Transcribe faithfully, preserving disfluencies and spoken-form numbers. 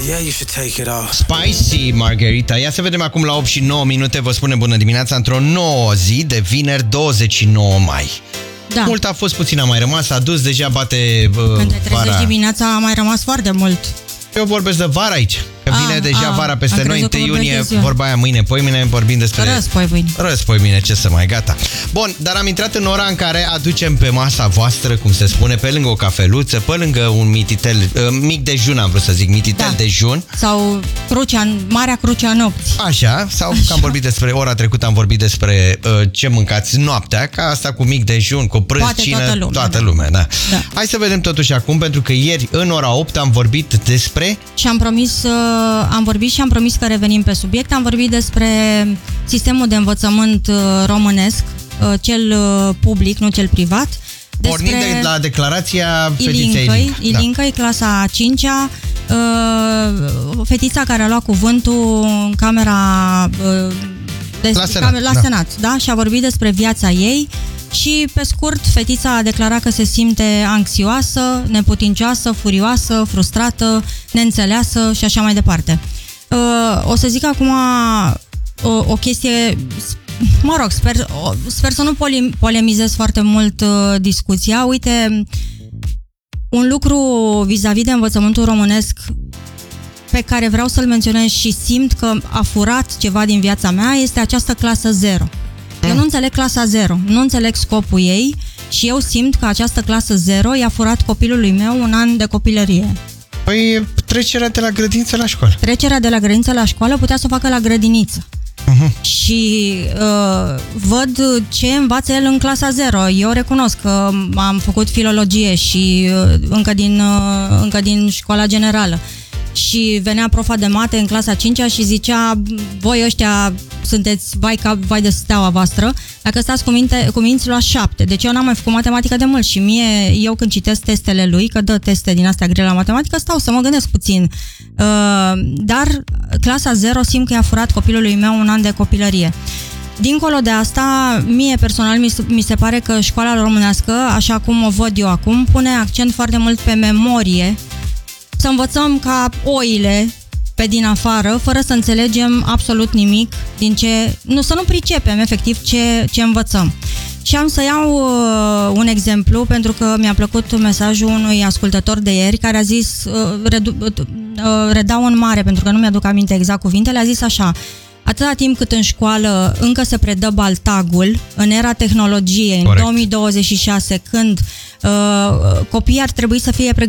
yeah, you should take it off. Spicy Margarita. Ia să vedem acum la opt și nouă minute. Vă spune bună dimineața într-o nouă zi de vineri douăzeci și nouă mai. Da. Mult a fost, puțin a mai rămas, a dus, deja bate uh, Când te trezești vara. dimineața a mai rămas foarte mult. Eu vorbesc de vară aici. Că A, vine deja a, vara peste noi, întâi iunie, vorba aia mâine, poimine, vorbim despre... Răspoi mâine. Răspoi mâine, ce să mai, gata. Bun, dar am intrat în ora în care aducem pe masa voastră, cum se spune, pe lângă o cafeluță, pe lângă un mititel, uh, mic dejun, am vrut să zic, mititel Da. dejun. Sau crucea, Marea Crucea Nopții. Așa, sau că am vorbit despre, ora trecută am vorbit despre uh, ce mâncați noaptea, ca asta cu mic dejun, cu prânz, Poate cină, toată lumea, toată da. lumea, da. Da. Hai să vedem totuși acum, pentru că ieri, în ora opt, am vorbit despre... Și am promis, uh, am vorbit și am promis că revenim pe subiect. Am vorbit despre sistemul de învățământ uh, românesc, uh, cel uh, public, nu cel privat. Pornind de la declarația fetiței Ilincăi, Ilinca. Ilincăi, clasa a cincea, uh, fetița care a luat cuvântul în camera uh, de, La Senat, la da. Senat, da? Și a vorbit despre viața ei și, pe scurt, fetița a declarat că se simte anxioasă, neputincioasă, furioasă, frustrată, neînțeleasă și așa mai departe. Uh, o să zic acum o, o chestie, mă rog, sper, o, sper să nu poli, polemizez foarte mult uh, discuția. Uite, un lucru vis-a-vis de învățământul românesc pe care vreau să-l menționez și simt că a furat ceva din viața mea este această clasă zero. Eu nu înțeleg clasa zero, nu înțeleg scopul ei și eu simt că această clasă zero i-a furat copilului meu un an de copilărie. Păi trecerea de la grădiniță la școală. Trecerea de la grădiniță la școală putea să o facă la grădiniță. Uh-huh. Și uh, văd ce învață el în clasa zero. Eu recunosc că am făcut filologie și uh, încă, din, uh, încă din școala generală. Și venea profa de mate în clasa a cincea și zicea: voi ăștia sunteți vai, ca, vai de steaua voastră, dacă stați cu, minte, cu minți luați șapte. Deci eu n-am mai făcut matematică de mult și mie, eu când citesc testele lui, că dă teste din astea grele la matematică, stau să mă gândesc puțin. Uh, dar clasa zero simt că i-a furat copilului meu un an de copilărie. Dincolo de asta, mie personal mi, mi se pare că școala românească, așa cum o văd eu acum, pune accent foarte mult pe memorie, să învățăm ca oile pe din afară, fără să înțelegem absolut nimic din ce, nu, să nu pricepem efectiv ce, ce învățăm. Și am să iau uh, un exemplu, pentru că mi-a plăcut mesajul unui ascultător de ieri, care a zis, uh, redu, uh, redau în mare, pentru că nu mi-aduc aminte exact cuvintele, a zis așa: atâta timp cât în școală încă se predă baltagul, în era tehnologiei, în Corect. două mii douăzeci și șase, când uh, copiii ar trebui să fie pregătiți